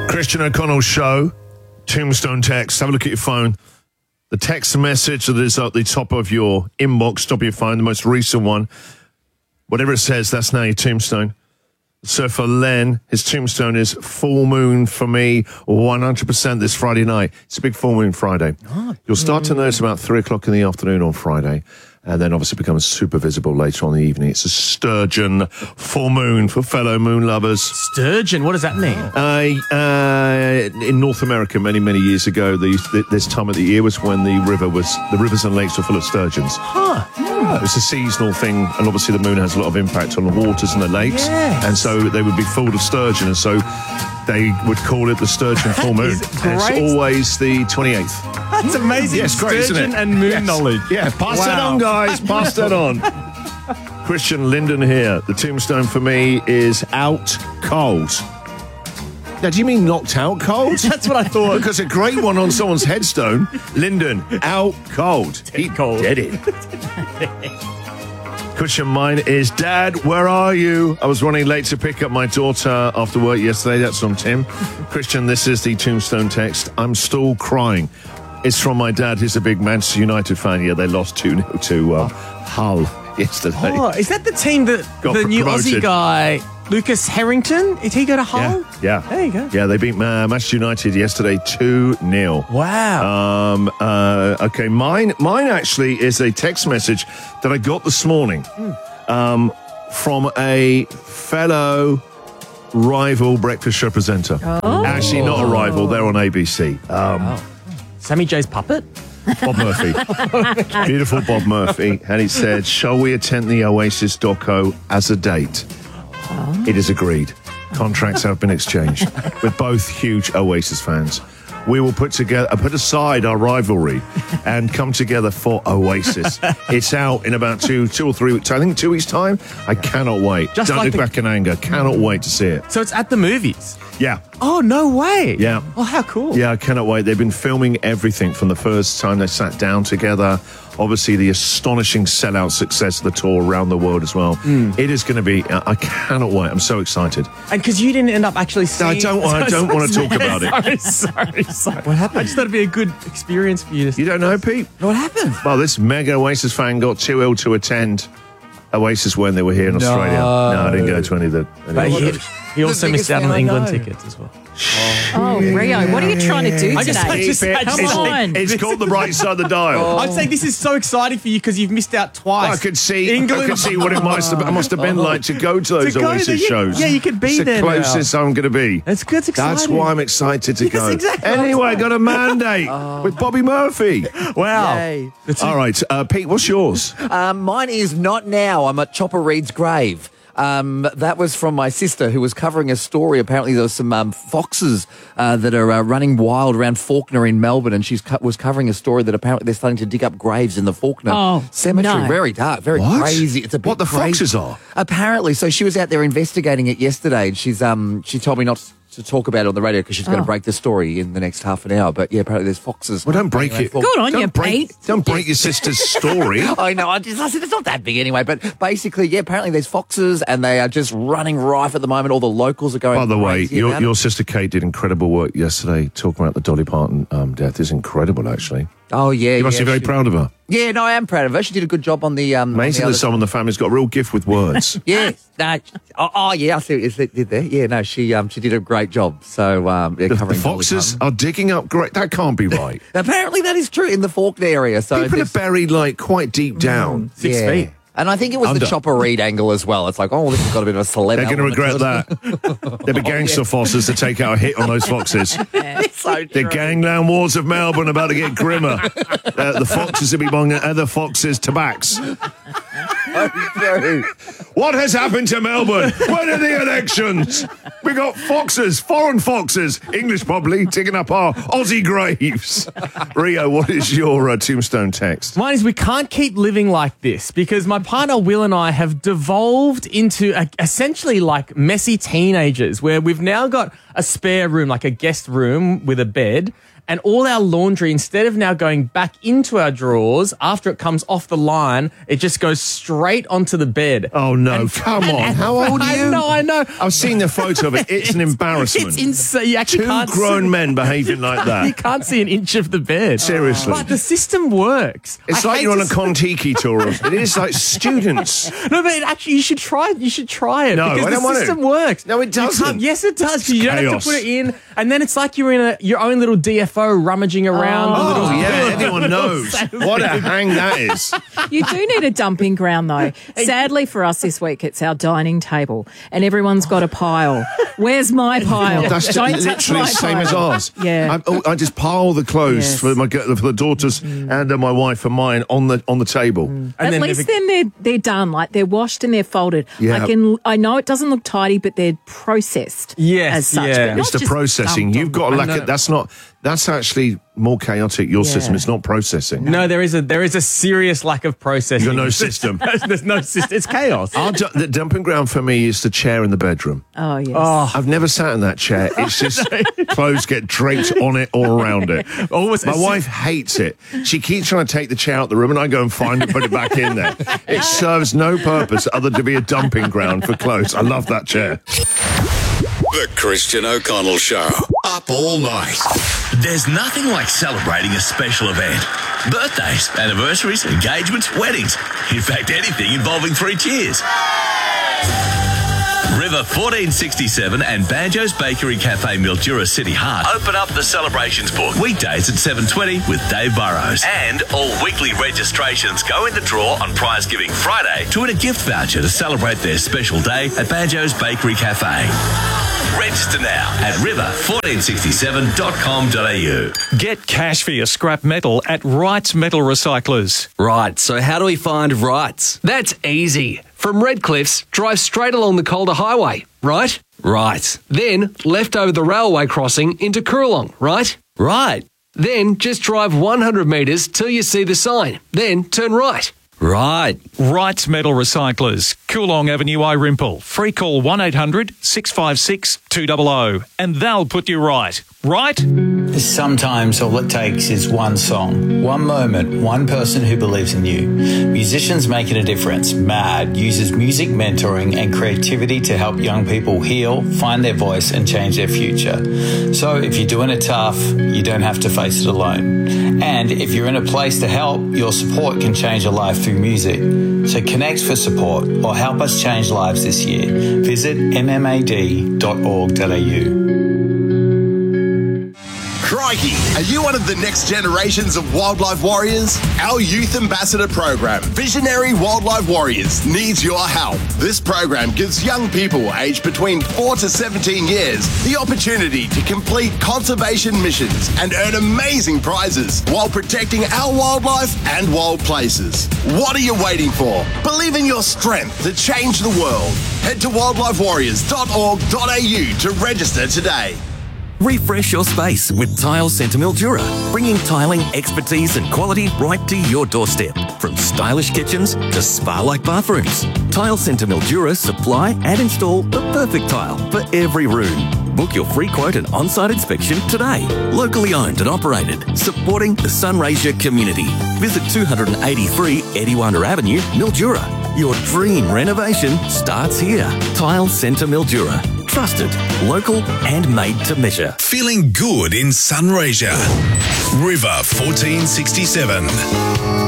Christian O'Connell Show, Tombstone text. Have a look at your phone. The text message that is at the top of your inbox, top of your phone, the most recent one. Whatever it says, that's now your tombstone. So for Len, his tombstone is full moon for me, 100% this Friday night. It's a big full moon Friday. You'll start to notice about 3 o'clock in the afternoon on Friday, and then obviously becomes super visible later on in the evening. It's a sturgeon full moon for fellow moon lovers. Sturgeon, what does that mean? In North America, many, many years ago, this time of the year was when the rivers and lakes were full of sturgeons. It's a seasonal thing, and obviously the moon has a lot of impact on the waters and the lakes, and so they would be full of sturgeon, and so they would call it the sturgeon full moon. And it's always the 28th. That's amazing. Yes, great, sturgeon isn't it? and moon knowledge. Yeah, pass that on, guys. Pass that on. Christian Linden here. The tombstone for me is out cold. Now, do you mean knocked out cold? That's what I thought. Because a great one on someone's headstone, Linden, out cold. He cold. did it. Christian, mine is, Dad, where are you? I was running late to pick up my daughter after work yesterday. That's from Tim. Christian, this is the tombstone text. I'm still crying. It's from my dad. He's a big Manchester United fan. Yeah, they lost 2-0 to Hull yesterday. Oh, is that the team that the new promoted. Aussie guy, Lucas Harrington, did he go to Hull? Yeah. There you go. Yeah, they beat Manchester United yesterday 2-0. Wow. Okay, mine actually is a text message that I got this morning from a fellow rival breakfast show presenter. Actually, not a rival. They're on ABC. Sammy J's puppet? Bob Murphy. Beautiful Bob Murphy. And he said, shall we attend the Oasis doco as a date? It is agreed. Contracts have been exchanged. We're both huge Oasis fans. We will put aside our rivalry and come together for Oasis. It's out in about two or 3 weeks. I think 2 weeks' time. I cannot wait. Just Don't like look back in anger. Cannot wait to see it. So it's at the movies? Yeah. Oh, no way. Yeah. Oh, how cool. Yeah, I cannot wait. They've been filming everything from the first time they sat down together. Obviously, the astonishing sellout success of the tour around the world as well. It is going to be, I cannot wait. I'm so excited. And because you didn't end up actually seeing... I don't want to talk about it. Sorry. What happened? I just thought it'd be a good experience for you to... You don't know, Pete? What happened? Well, this mega Oasis fan got too ill to attend Oasis when they were here in Australia. No, I didn't go to any of the... But he also missed out on the England tickets as well. Oh, Rio, what are you trying to do today? Come on. It's called the right side of the dial. I'd say this is so exciting for you because you've missed out twice. I could see what it must have been like to go to those Oasis shows. Yeah, you could be it's there. the closest I'm going to be. It's good. It's exciting. That's why I'm excited to go. Exactly. Anyway, I got a mandate with Bobby Murphy. Wow. Yay. All right, Pete, what's yours? Mine is not now. I'm at Chopper Reed's grave. That was from my sister who was covering a story. Apparently there was some foxes that are running wild around Fawkner in Melbourne, and she was covering a story that apparently they're starting to dig up graves in the Fawkner cemetery. no. Very dark, very What? crazy. It's a bit What the crazy. foxes are? Apparently. So she was out there investigating it yesterday, and she told me not to talk about it on the radio because she's going to break the story in the next half an hour. But yeah, apparently there's foxes. Well, don't break it. Good on you, Pete. Don't break your sister's story. I know. I said it's not that big anyway. But basically, yeah, apparently there's foxes and they are just running rife at the moment. All the locals are going By the way, crazy about your it. sister Kate did incredible work yesterday talking about the Dolly Parton death. It's incredible, actually. Oh, yeah. You must be very proud of her. Yeah, no, I am proud of her. She did a good job on the... Amazing that someone in the family's got a real gift with words. Yeah, no, yeah, I see what you did there. Yeah, no, she did a great job. So, The covering foxes Dolly Parton. are digging up great. That can't be right. Apparently that is true in the Fawkner area. So People are there's- buried like quite deep down. 6 yeah. feet. And I think it was Under. the Chopper Reed angle as well. It's like, oh, this has got a bit of a celeb. They're going to element regret to it. that. There'll be gangster foxes to take out a hit on those foxes. It's so The true. gangland wars of Melbourne are about to get grimmer. The foxes will be among other foxes' tobacks. True. What has happened to Melbourne? When are the elections? We got foxes, foreign foxes, English probably, taking up our Aussie graves. Rio, what is your tombstone text? Mine is we can't keep living like this because my partner Will and I have devolved into essentially like messy teenagers where we've now got a spare room, like a guest room with a bed, and all our laundry, instead of now going back into our drawers after it comes off the line, it just goes straight onto the bed. Oh, no. Come on. How old are you? I know. I've seen the photo of it. It's an embarrassment. It's insane. You actually Two can't grown men behaving like You that. can't see an inch of the bed. Seriously. But the system works. It's I like hate you're on to a Kon-Tiki tour. It is like students. No, but actually, you should try it. You should try it. No, because I don't the want to. system works. No, it You doesn't. can't- Yes, it does. You don't have chaos. to put it in, and then it's like you're in your own little DFO rummaging around. the little Oh, yeah, anyone knows. What a hang that is. You do need a dumping ground, though. Sadly for us this week, it's our dining table, and everyone's got a pile. Where's my pile? That's Don't just touch literally my the same as pile. ours. Yeah. I just pile the clothes Yes. for the daughters and my wife and mine on the table. And At then least then they're done. Like they're washed and they're folded. Yeah. I know it doesn't look tidy, but they're processed. Yes, as such. yeah. But not It's the just processing. dumped You've on got to them. lack it. That's actually more chaotic. Your system. It's not processing. No, there is a serious lack of processing. You've got no system. There's no system. It's chaos. The dumping ground for me is the chair in the bedroom. Oh yes. I've never sat in that chair. It's just clothes get draped on it or around it. Always- My wife hates it. She keeps trying to take the chair out the room and I go and find it, put it back in there. It serves no purpose other to be a dumping ground for clothes. I love that chair. The Christian O'Connell Show. Up all night. There's nothing like celebrating a special event. Birthdays, anniversaries, engagements, weddings. In fact, anything involving 3 cheers. River 1467 and Banjo's Bakery Cafe Mildura City Heart open up the celebrations book weekdays at 7:20 with Dave Burrows. And all weekly registrations go in the draw on Prize Giving Friday to win a gift voucher to celebrate their special day at Banjo's Bakery Cafe. Register now at river1467.com.au. Get cash for your scrap metal at Wrights Metal Recyclers. Right, so how do we find Wrights? That's easy. From Redcliffs, drive straight along the Calder Highway, right? Right. Then left over the railway crossing into Coorong, right? Right. Then just drive 100 metres till you see the sign. Then turn right. Right. Wrights Metal Recyclers, Coolong Avenue, Irimple. Free call 1800 656 200 and they'll put you right. Right? Sometimes all it takes is one song, one moment, one person who believes in you. Musicians Making a Difference, MAD, uses music mentoring and creativity to help young people heal, find their voice and change their future. So if you're doing it tough, you don't have to face it alone. And if you're in a place to help, your support can change a life through music. So connect for support or help us change lives this year. Visit mmad.org.au. Crikey, are you one of the next generations of wildlife warriors? Our Youth Ambassador program, Visionary Wildlife Warriors, needs your help. This program gives young people aged between 4 to 17 years the opportunity to complete conservation missions and earn amazing prizes while protecting our wildlife and wild places. What are you waiting for? Believe in your strength to change the world. Head to wildlifewarriors.org.au to register today. Refresh your space with Tile Centre Mildura, bringing tiling expertise and quality right to your doorstep. From stylish kitchens to spa-like bathrooms, Tile Centre Mildura supply and install the perfect tile for every room. Book your free quote and on-site inspection today. Locally owned and operated, supporting the Sunraysia community. Visit 283 Ediwana Avenue, Mildura. Your dream renovation starts here. Tile Centre Mildura. Trusted, local and made to measure. Feeling good in Sunraysia. River 1467.